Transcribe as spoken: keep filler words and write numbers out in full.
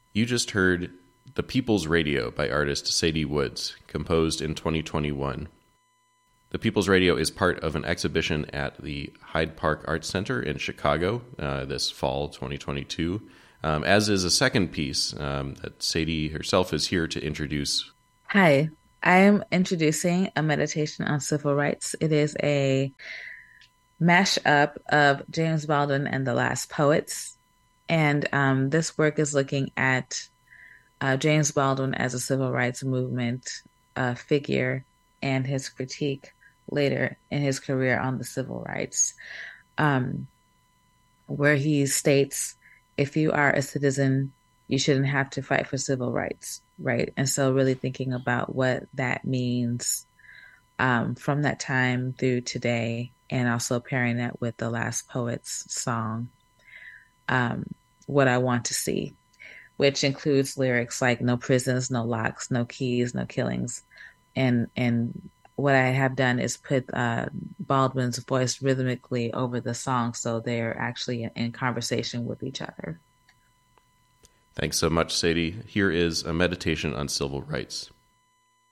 You just heard The People's Radio by artist Sadie Woods, composed in twenty twenty-one. The People's Radio is part of an exhibition at the Hyde Park Arts Center in Chicago uh, this fall twenty twenty-two, um, as is a second piece um, that Sadie herself is here to introduce. Hi, I am introducing a meditation on civil rights. It is a mashup of James Baldwin and the Last Poets. And um, this work is looking at uh, James Baldwin as a civil rights movement uh, figure and his critique later in his career on the civil rights, um, where he states, if you are a citizen, you shouldn't have to fight for civil rights, right? And so really thinking about what that means um, from that time through today, and also pairing that with the Last Poets song, um, What I Want to See, which includes lyrics like no prisons, no locks, no keys, no killings. And and what I have done is put uh, Baldwin's voice rhythmically over the song, so they're actually in conversation with each other. Thanks so much, Sadie. Here is a meditation on civil rights.